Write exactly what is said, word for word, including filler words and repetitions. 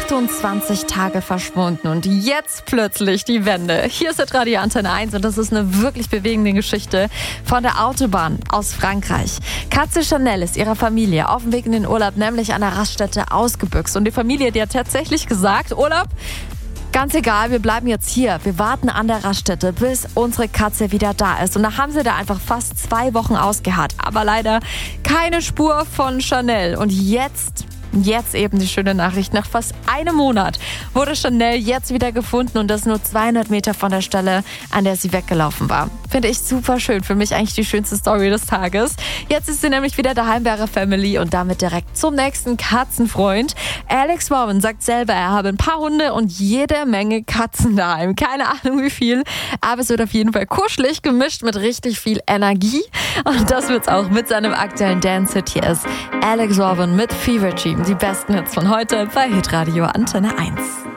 achtundzwanzig Tage verschwunden und jetzt plötzlich die Wende. Hier ist Radio Antenne eins und das ist eine wirklich bewegende Geschichte von der Autobahn aus Frankreich. Katze Chanel ist ihrer Familie auf dem Weg in den Urlaub nämlich an der Raststätte ausgebüxt und die Familie, die hat tatsächlich gesagt, Urlaub, ganz egal, wir bleiben jetzt hier. Wir warten an der Raststätte, bis unsere Katze wieder da ist. Und da haben sie da einfach fast zwei Wochen ausgeharrt. Aber leider keine Spur von Chanel. Und jetzt... Jetzt eben die schöne Nachricht. Nach fast einem Monat wurde Chanel jetzt wieder gefunden und das nur zweihundert Meter von der Stelle, an der sie weggelaufen war. Finde ich super schön. Für mich eigentlich die schönste Story des Tages. Jetzt ist sie nämlich wieder daheim bei ihrer Family und damit direkt zum nächsten Katzenfreund. Alex Warren sagt selber, er habe ein paar Hunde und jede Menge Katzen daheim. Keine Ahnung wie viel, aber es wird auf jeden Fall kuschelig, gemischt mit richtig viel Energie. Und das wird's auch mit seinem aktuellen Dance-Hit. Hier ist Alex Warren mit Fever Dream. Die besten Hits von heute bei Hitradio Antenne eins.